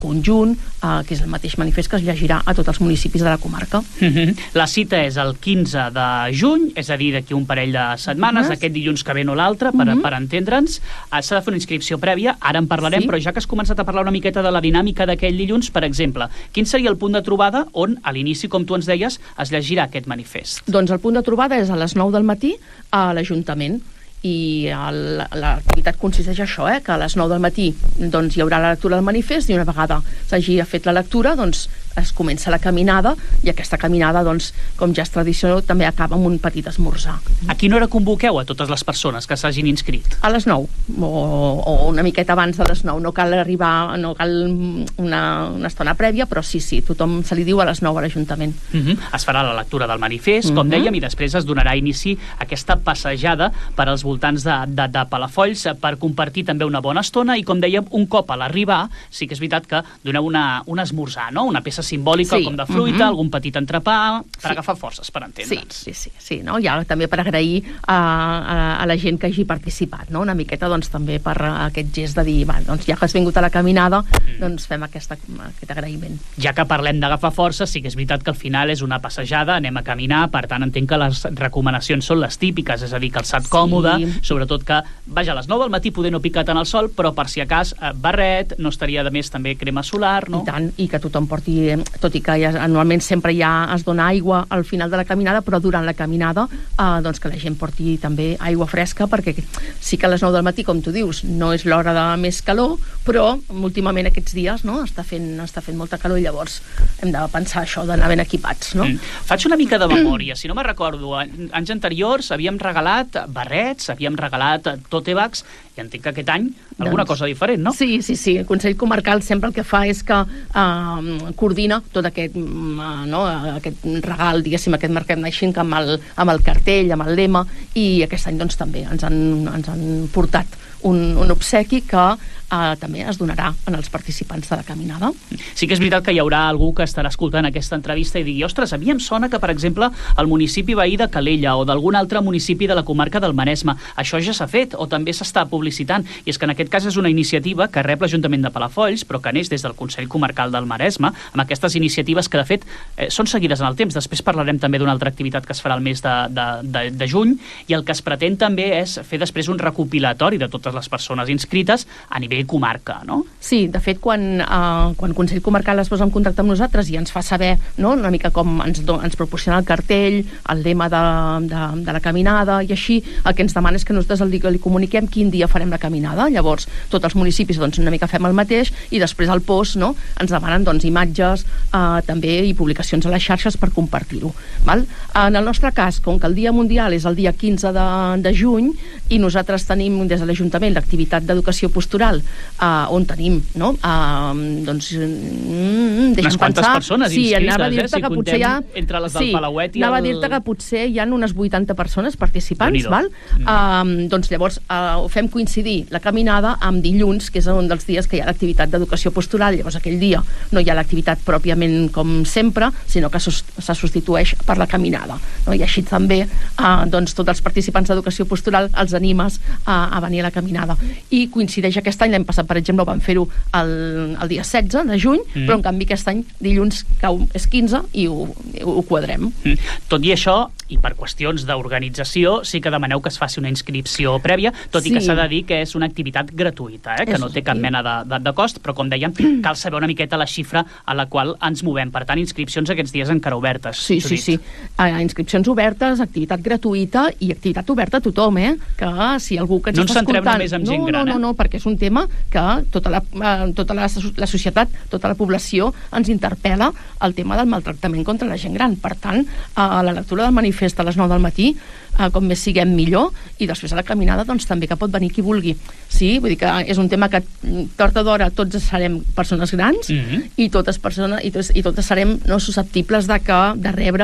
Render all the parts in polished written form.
conjunt, que és el mateix manifest que es llegirà a tots els municipis de la comarca. La cita és el 15 de juny, és a dir, d'aquí un parell de setmanes, aquest dilluns que ve no l'altre, per entendre'ns. S'ha de fer una inscripció prèvia, ara en parlarem, però ja que has començat a parlar una miqueta de la dinàmica d'aquell dilluns, per exemple, quin seria el punt de trobada on, a l'inici, com tu ens deies, es llegirà aquest manifest? Doncs el punt de trobada és a les 9 del matí a l'Ajuntament, i l'activitat consisteix en això, que a les 9 del matí doncs, hi haurà la lectura del manifest i una vegada s'hagi fet la lectura doncs, es comença la caminada i aquesta caminada, doncs, com ja és tradició, també acaba amb un petit esmorzar. A quina hora convoqueu a totes les persones que s'hagin inscrit? A les 9, o una miqueta abans de les 9. No cal arribar, no cal una estona prèvia, però sí, tothom se li diu a les 9 a l'Ajuntament. Es farà la lectura del manifest, com dèiem, i després es donarà inici a aquesta passejada per als voltants de Palafolls per compartir també una bona estona i, com dèiem, un cop a l'arribar, sí que és veritat que doneu un esmorzar, no? Una peça simbòlica com de fruita, algun petit entrepà, per agafar forces, per entendre'ns. Sí, no? Ja també per agrair a la gent que hagi participat, no? Una miqueta doncs també per aquest gest de dir, doncs ja que has vingut a la caminada, doncs fem aquest agraïment. Ja que parlem d'agafar forces, sí que és veritat que al final és una passejada, anem a caminar, per tant entenc que les recomanacions són les típiques, és a dir, calçat còmode, sobretot que, vaja, a les 9 del matí poder no picar tant el sol, però per si acas barret, no estaria de més també crema solar, no? I tant, i que tothom porti, tot i que anualment sempre ja es dona aigua al final de la caminada, però durant la caminada doncs que la gent porti també aigua fresca, perquè sí que a les 9 del matí, com tu dius, no és l'hora de més calor, però últimament aquests dies està fent molta calor i llavors hem de pensar això, d'anar ben equipats, no? Faig una mica de memòria, si no me'n recordo, anys anteriors havíem regalat barrets, havíem regalat tote bags, i entenc que aquest any alguna cosa diferent, no? Sí, el Consell Comarcal sempre el que fa és que coordina tot aquest regal, diguéssim, aquest merchandising amb el cartell, amb el lema, i aquest any doncs també ens han portat un obsequi que també es donarà als participants de la caminada. Sí que és veritat que hi haurà algú que estarà escoltant aquesta entrevista i digui, ostres, a mi em sona que, per exemple, el municipi veí de Calella o d'algun altre municipi de la comarca del Maresme, això ja s'ha fet o també s'està publicitant, i és que en aquest cas és una iniciativa que rep l'Ajuntament de Palafolls, però que neix des del Consell Comarcal del Maresme, amb aquestes iniciatives que, de fet, són seguides en el temps. Després parlarem també d'una altra activitat que es farà el mes de juny, i el que es pretén també és fer després un recopilatori de totes les persones inscrites a nivell comarca, no? Sí, de fet, quan Consell Comarcal es posa en contacte amb nosaltres i ens fa saber, no?, una mica com ens proporciona el cartell, el lema de la caminada i així, el que ens demana és que nosaltres li comuniquem quin dia farem la caminada. Llavors, tots els municipis doncs, una mica fem el mateix, i després al post, no?, ens demanen doncs, imatges també i publicacions a les xarxes per compartir-ho. En el nostre cas, com que el Dia Mundial és el dia 15 de juny i nosaltres tenim des de l'Ajuntament l'activitat d'educació postural, on tenim, no? Doncs unes quantes persones inscrites, anava a dir-te que potser entre les del Palauet i anava a dir-te que potser hi ha unes 80 persones participants, val? Doncs llavors ho fem coincidir la caminada amb dilluns, que és un dels dies que hi ha l'activitat d'educació postural. Llavors aquell dia no hi ha l'activitat pròpiament com sempre, sinó que se substitueix per la caminada, no? I així també doncs tots els participants d'educació postural els animes a venir a la caminada. I coincideix aquest any, l'any passat, per exemple, vam fer-ho el dia 16 de juny, però en canvi aquest any dilluns és 15 i ho quadrem. Tot i això, i per qüestions d'organització, sí que demaneu que es faci una inscripció prèvia, tot i que s'ha de dir que és una activitat gratuïta, que no té cap mena de cost, però com dèiem, cal saber una miqueta la xifra a la qual ens movem. Per tant, inscripcions aquests dies encara obertes. Sí. Inscripcions obertes, activitat gratuïta i activitat oberta a tothom, que si algú que ens està escoltant... No ens centrem només en gent gran, No, perquè és un tema que tota la societat, tota la població ens interpel·la el tema del maltractament contra la gent gran. Per tant, a la lectura del manifest a les 9 del matí, com més siguem millor, i després a la caminada doncs també que pot venir qui vulgui. Sí, vull dir que és un tema que tard o d'hora tots serem persones grans i totes serem susceptibles de rebre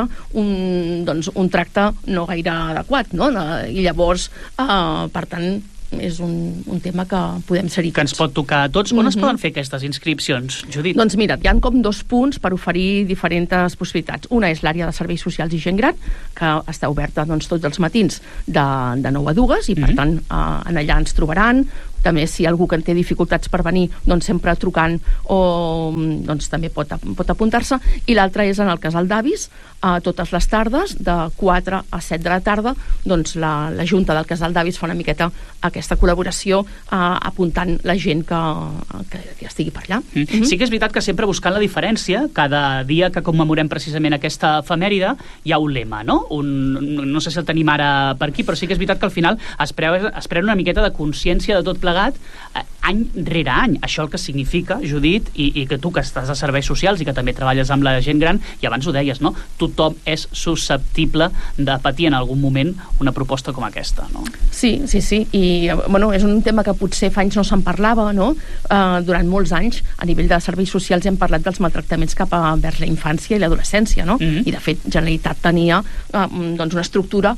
un tracte no gaire adequat, no? I llavors, per tant, és un tema que podem ser-hi tots. Que ens pot tocar a tots. On es poden fer aquestes inscripcions, Judit? Doncs mira, hi ha com 2 punts per oferir diferents possibilitats. Una és l'àrea de serveis socials i gent gran, que està oberta doncs, tots els matins de 9 a 2, i per tant allà ens trobaran, també si algú que en té dificultats per venir, doncs sempre trucant o doncs també pot apuntar-se. I l'altre és en el casal d'avis, totes les tardes, de 4 a 7 de la tarda, doncs la Junta del casal d'avis fa una miqueta aquesta col·laboració apuntant la gent que estigui per allà. Sí que és veritat que sempre buscant la diferència, cada dia que commemorem precisament aquesta efemèride hi ha un lema, no? No sé si el tenim ara per aquí, però sí que és veritat que al final es pren una miqueta de consciència de tot plegat any rere any. Això el que significa, Judit, i que tu que estàs a serveis socials i que també treballes amb la gent gran, i abans ho deies, no? Tothom és susceptible de patir en algun moment una proposta com aquesta, no? Sí. I, bueno, és un tema que potser fa anys no se'n parlava, no? Durant molts anys, a nivell de serveis socials hem parlat dels maltractaments cap vers la infància i l'adolescència, no? I, de fet, Generalitat tenia doncs una estructura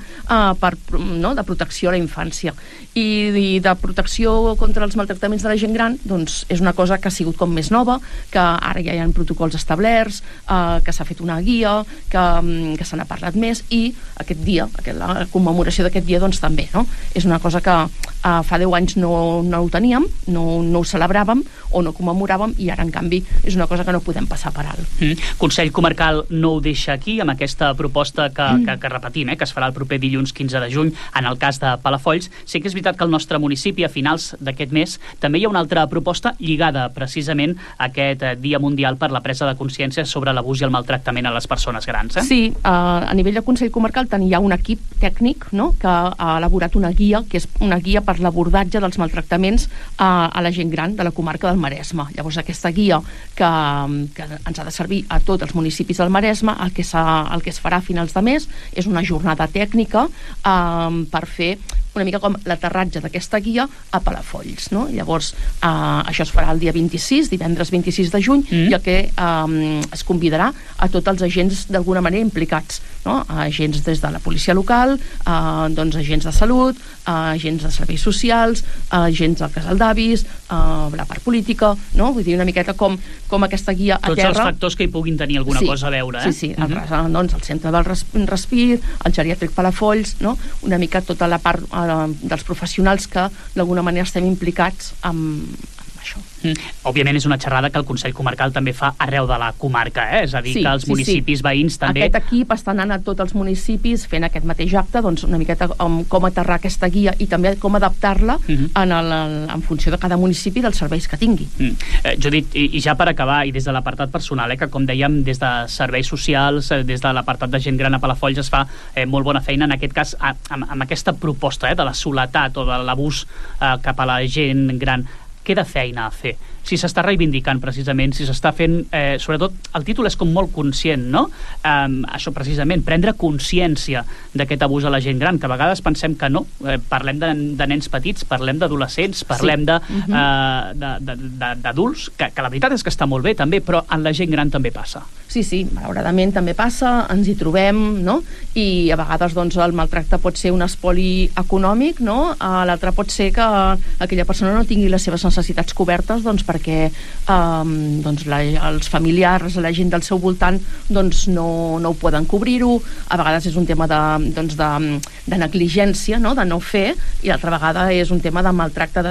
de protecció a la infància. I de protecció contra els maltractaments de la gent gran, doncs és una cosa que ha sigut com més nova, que ara ja hi ha protocols establerts, que s'ha fet una guia, que se n'ha parlat més, i aquest dia, la commemoració d'aquest dia, doncs també, no? És una cosa que fa 10 anys no ho teníem, no ho celebràvem o no commemoràvem, i ara, en canvi, és una cosa que no podem passar per alt. Consell Comarcal no ho deixa aquí, amb aquesta proposta que repetim, que es farà el proper dilluns 15 de juny, en el cas de Palafolls. Sí que és veritat que al nostre municipi, a finals d'aquest mes, també hi ha una altra proposta lligada precisament a aquest Dia Mundial per la presa de consciència sobre l'abús i el maltractament a les persones grans. Sí, a nivell de Consell Comarcal hi ha un equip tècnic, no?, que ha elaborat una guia, que és una guia per l'abordatge dels maltractaments a la gent gran de la comarca del Maresme. Llavors, aquesta guia que ens ha de servir a tots els municipis del Maresme, el que es farà a finals de mes és una jornada tècnica per fer una mica com l'aterratge d'aquesta guia a Palafolls, no? Llavors, això es farà el dia 26, divendres 26 de juny, i el que es convidarà a tots els agents d'alguna manera implicats, no? Agents des de la policia local, doncs agents de salut, agents de serveis socials, agents del casal d'avis, la part política, no? Vull dir, una miqueta com aquesta guia a terra. Tots els factors que hi puguin tenir alguna cosa a veure, Sí, doncs el centre del respir, el geriàtric Palafolls, no? Una mica tota la part dels professionals que d'alguna manera estem implicats amb això. Òbviament és una xerrada que el Consell Comarcal també fa arreu de la comarca, és a dir, que els municipis veïns també... Aquest equip està anant a tots els municipis fent aquest mateix acte, doncs una miqueta com aterrar aquesta guia i també com adaptar-la en funció de cada municipi dels serveis que tingui. Judit, i ja per acabar, i des de l'apartat personal, que com dèiem, des de serveis socials, des de l'apartat de gent gran a Palafolls es fa molt bona feina, en aquest cas amb aquesta proposta de la soledat o de l'abús cap a la gent gran. Queda feina a fer. Si s'està reivindicant precisament, si s'està fent, sobretot, el títol és com molt conscient, no? Això precisament, prendre consciència d'aquest abús a la gent gran, que a vegades pensem que no, parlem de nens petits, parlem d'adolescents, parlem d'adults, que la veritat és que està molt bé també, però en la gent gran també passa. Sí, malauradament també passa, ens hi trobem, no? I a vegades doncs el maltracte pot ser un espoli econòmic, no? L'altre pot ser que aquella persona no tingui les seves necessitats cobertes, doncs perquè els familiars, la gent del seu voltant doncs no ho poden cobrir-ho. A vegades és un tema de negligència, no? De no fer, i l'altra vegada és un tema de maltracte,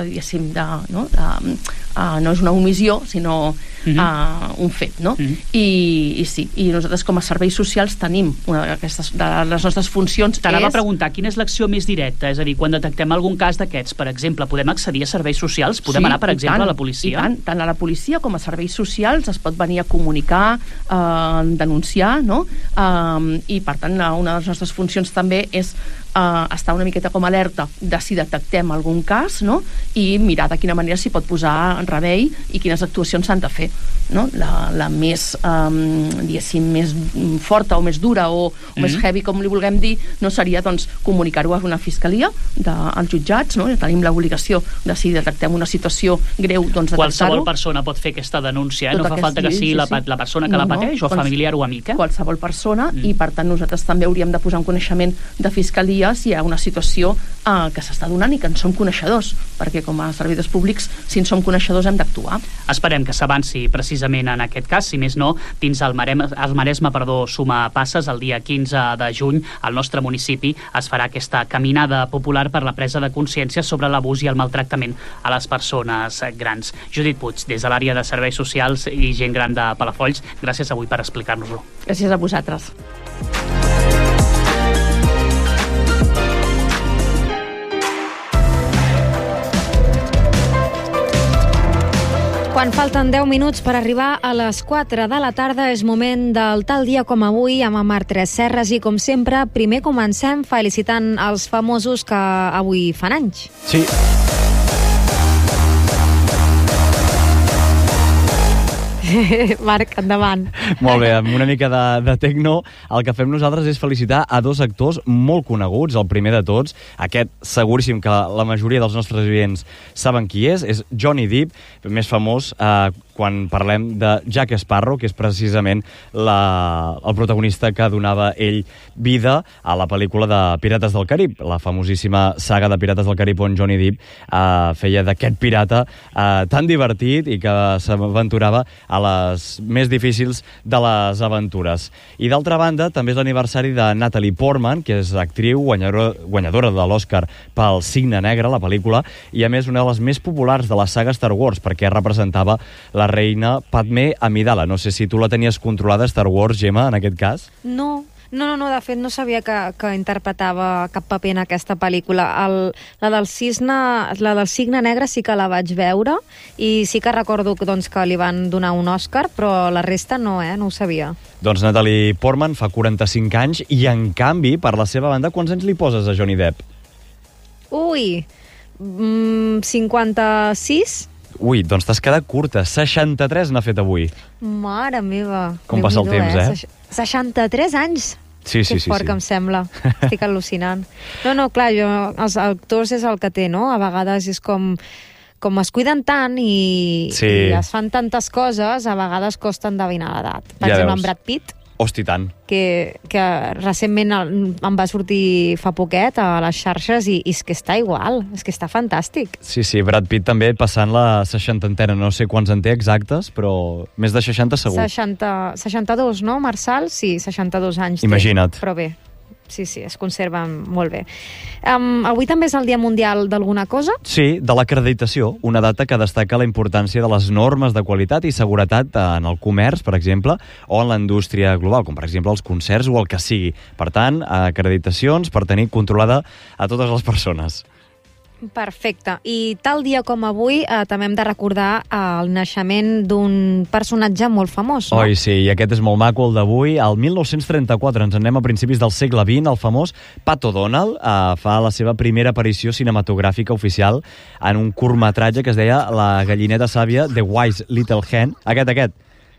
no és una omissió, sinó un fet, no? I sí, i nosaltres com a serveis socials tenim de les nostres funcions. T'anava a preguntar, quina és l'acció més directa? És a dir, quan detectem algun cas d'aquests, per exemple, podem accedir a serveis socials? Podem anar, per exemple, a la policia? Tant a la policia com a serveis socials es pot venir a comunicar, denunciar, no? I per tant una de les nostres funcions també és estar una miqueta com alerta de si detectem algun cas, no? I mirar de quina manera s'hi pot posar en remei i quines actuacions s'han de fer, no? La més diguéssim més forta o més dura o més heavy, com li vulguem dir, no seria doncs comunicar-ho a una fiscalia als jutjats, no? Tenim l'obligació de si detectem una situació greu, doncs detectar-ho. Qualsevol persona pot fer aquesta denúncia, no fa falta que sigui la persona que la pateix o familiar o amic. Qualsevol persona, i per tant nosaltres també hauríem de posar en coneixement de fiscalia denunciar si hi ha una situació que s'està donant i que en som coneixedors, perquè com a servidors públics, si en som coneixedors, hem d'actuar. Esperem que s'avanci precisament en aquest cas, si més no, dins el Maresme, Suma Passes, el dia 15 de juny, al nostre municipi es farà aquesta caminada popular per la presa de consciència sobre l'abús i el maltractament a les persones grans. Judit Puig, des de l'àrea de Serveis Socials i Gent Gran de Palafolls, gràcies avui per explicar-nos-ho. Gràcies a vosaltres. Quan falten 10 minuts per arribar a les 4 de la tarda és moment del tal dia com avui amb Marc Tres Serres i, com sempre, primer comencem felicitant els famosos que avui fan anys. Sí. Marc, endavant. Molt bé, amb una mica de tecno, el que fem nosaltres és felicitar a dos actors molt coneguts. El primer de tots, aquest seguríssim que la majoria dels nostres oients saben qui és Johnny Depp, més famós quan parlem de Jack Sparrow, que és precisament el protagonista que donava ell vida a la pel·lícula de Pirates del Carib, la famosíssima saga de Pirates del Carib on Johnny Depp feia d'aquest pirata tan divertit i que s'aventurava a les més difícils de les aventures. I d'altra banda, també és l'aniversari de Natalie Portman, que és actriu guanyadora de l'Oscar pel Cigne Negre, la pel·lícula, i a més una de les més populars de la saga Star Wars, perquè representava la reina Padmé Amidala. No sé si tu la tenies controlada, Star Wars, Gemma, en aquest cas? No, de fet no sabia que interpretava cap paper en aquesta pel·lícula. La del Cigne Negre sí que la vaig veure i sí que recordo doncs, que li van donar un Òscar, però la resta no ho sabia. Doncs Natalie Portman fa 45 anys i, en canvi, per la seva banda, quants anys li poses a Johnny Depp? 56? Ui, doncs t'has quedat curta. 63 n'ha fet avui. Mare meva. Com passa el temps, 63 anys? Sí. Que fort que em sembla. Estic al·lucinant. No, clar, els actors és el que té, no? A vegades és com es cuiden tant i es fan tantes coses, a vegades costa endevinar l'edat. Per exemple, en Brad Pitt, hosti, tant. Que recentment em va sortir fa poquet a les xarxes i és que està igual, és que està fantàstic. Sí, Brad Pitt també passant la 60entena, no sé quants en té exactes, però més de 60 segur. 62, no, Marçal? Sí, 62 anys. Imagina't. Però bé, sí, es conserven molt bé. Avui també és el Dia Mundial d'alguna cosa? Sí, de l'acreditació, una data que destaca la importància de les normes de qualitat i seguretat en el comerç, per exemple, o en la indústria global, com per exemple els concerts o el que sigui. Per tant, acreditacions per tenir controlada a totes les persones. Perfecte. I tal dia com avui també hem de recordar el naixement d'un personatge molt famós, no? Oi, sí, i aquest és molt maco, el d'avui. El 1934, ens anem a principis del segle XX, el famós Pat O'Donnell fa la seva primera aparició cinematogràfica oficial en un curtmetratge que es deia La gallineta sàvia, The Wise Little Hen. Aquest.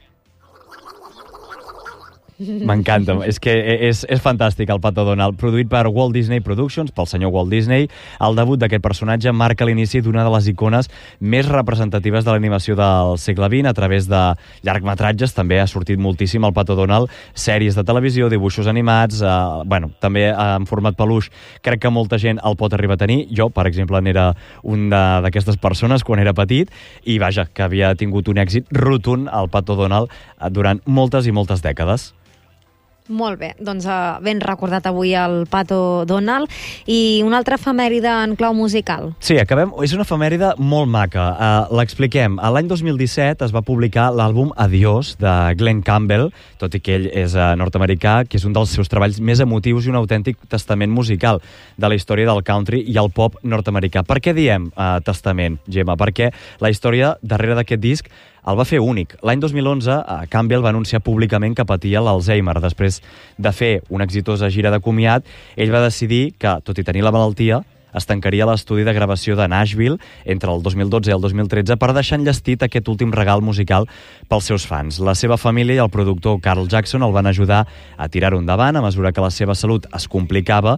M'encanta, és que és fantàstic el Pat O'Donnell, produït per Walt Disney Productions, pel senyor Walt Disney. El debut d'aquest personatge marca l'inici d'una de les icones més representatives de l'animació del segle XX a través de llargmetratges. També ha sortit moltíssim el Pat O'Donnell, sèries de televisió, dibuixos animats, també en format peluix. Crec que molta gent el pot arribar a tenir. Jo, per exemple, n'era una d'aquestes persones quan era petit i vaja, que havia tingut un èxit rotund el Pat O'Donnell durant moltes i moltes dècades. Molt bé, doncs ben recordat avui el Pat O'Donnell. I una altra efemèride en clau musical. Sí, acabem. És una efemèride molt maca. L'expliquem. L'any 2017 es va publicar l'àlbum Adiós de Glenn Campbell, tot i que ell és nord-americà, que és un dels seus treballs més emotius i un autèntic testament musical de la història del country i el pop nord-americà. Per què diem testament, Gemma? Perquè la història darrere d'aquest disc el va fer únic. L'any 2011, Campbell va anunciar públicament que patia l'Alzheimer. Després de fer una exitosa gira de comiat, ell va decidir que, tot i tenir la malaltia, es tancaria l'estudi de gravació de Nashville entre el 2012 i el 2013 per deixar enllestit aquest últim regal musical pels seus fans. La seva família i el productor Carl Jackson el van ajudar a tirar-ho endavant a mesura que la seva salut es complicava,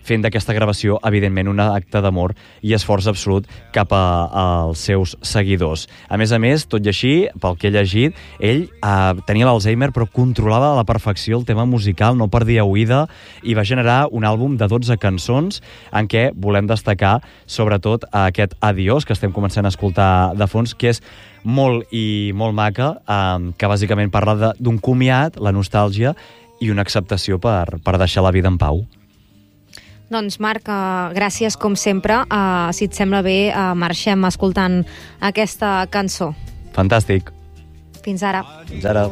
fent d'aquesta gravació, evidentment, un acte d'amor i esforç absolut cap als seus seguidors. A més, tot i així, pel que he llegit, ell tenia l'Alzheimer però controlava a la perfecció el tema musical, no perdia oïda, i va generar un àlbum de 12 cançons en què volem destacar sobretot aquest Adiós, que estem començant a escoltar de fons, que és molt i molt maca, que bàsicament parla d'un comiat, la nostàlgia i una acceptació per deixar la vida en pau. Doncs Marc, gràcies com sempre. Si et sembla bé, marxem escoltant aquesta cançó. Fantàstic. Fins ara. Fins ara.